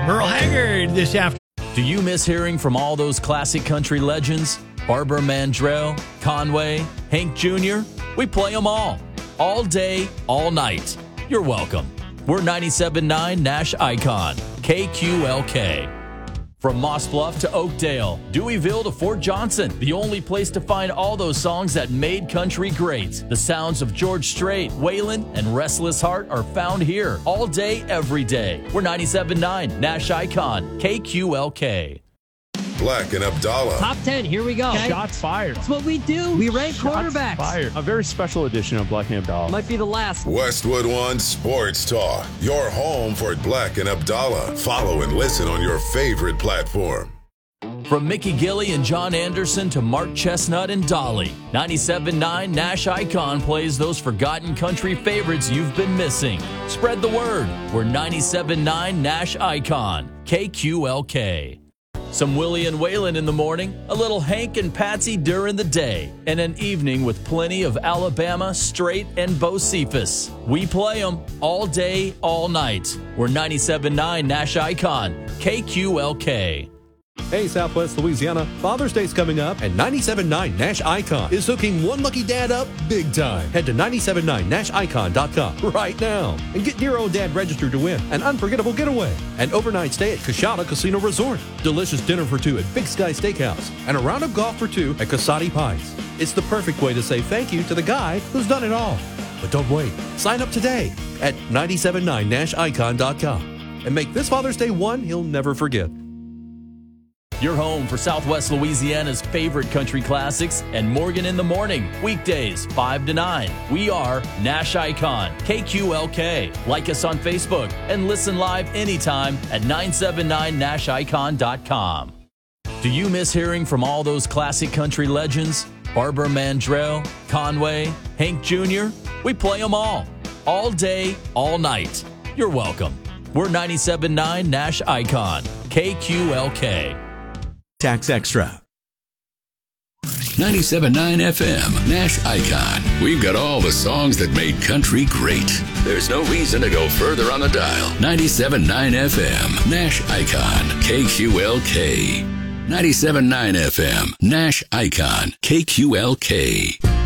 Earl Haggard this afternoon. Do you miss hearing from all those classic country legends? Barbara Mandrell, Conway, Hank Jr.? We play them all day, all night. You're welcome. We're 97.9 Nash Icon, KQLK. From Moss Bluff to Oakdale, Deweyville to Fort Johnson, the only place to find all those songs that made country great. The sounds of George Strait, Waylon, and Restless Heart are found here all day, every day. We're 97.9 Nash Icon, KQLK. Black and Abdallah. Top 10, here we go. Okay? Shots fired. That's what we do. We rank quarterbacks. Fired. A very special edition of Black and Abdallah. Might be the last. Westwood One Sports Talk. Your home for Black and Abdallah. Follow and listen on your favorite platform. From Mickey Gilley and John Anderson to Mark Chestnut and Dolly, 97.9 Nash Icon plays those forgotten country favorites you've been missing. Spread the word. We're 97.9 Nash Icon, KQLK. Some Willie and Waylon in the morning, a little Hank and Patsy during the day, and an evening with plenty of Alabama, Strait, and Bo Cephas. We play them all day, all night. We're 97.9 Nash Icon, KQLK. Hey, Southwest Louisiana, Father's Day's coming up, and 97.9 Nash Icon is hooking one lucky dad up big time. Head to 979nashicon.com right now and get your old dad registered to win an unforgettable getaway, an overnight stay at Coshada Casino Resort, delicious dinner for two at Big Sky Steakhouse, and a round of golf for two at Casati Pines. It's the perfect way to say thank you to the guy who's done it all. But don't wait. Sign up today at 979nashicon.com and make this Father's Day one he'll never forget. Your home for Southwest Louisiana's favorite country classics and Morgan in the Morning, weekdays 5 to 9. We are Nash Icon, KQLK. Like us on Facebook and listen live anytime at 979nashicon.com. Do you miss hearing from all those classic country legends? Barbara Mandrell, Conway, Hank Jr.? We play them all day, all night. You're welcome. We're 97.9 Nash Icon, KQLK. Tax Extra. 97.9 FM, Nash Icon. We've got all the songs that made country great. There's no reason to go further on the dial. 97.9 FM, Nash Icon, KQLK. 97.9 FM, Nash Icon, KQLK.